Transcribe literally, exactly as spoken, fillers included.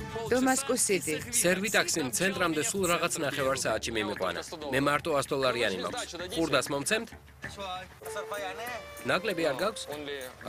Damascus City. სერვი ტაქსიმ ცენტრამდე სულ რაღაც ნახევარ საათში მიმიყვანა. მე მარტო ას დოლარიანი მაქვს. ხურდას მომცემთ? ნაკლები არ გაქვს?